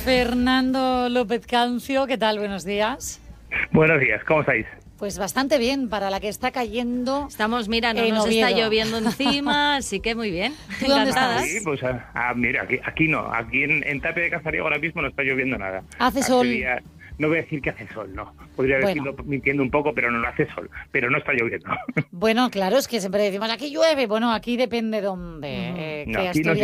Fernando López Cancio, ¿qué tal? Buenos días. Buenos días, ¿cómo estáis? Pues bastante bien, para la que está cayendo. Estamos, mira, no nos está lloviendo encima, así que muy bien. ¿Tú dónde estás? Sí, pues mira, aquí no, aquí en Tapia de Casarío ahora mismo no está lloviendo nada. ¿Hace sol? No voy a decir que hace sol, no. Podría decirlo mintiendo un poco, pero no hace sol. Pero no está lloviendo. Bueno, claro, es que siempre decimos, aquí llueve. Bueno, aquí depende dónde. No, aquí no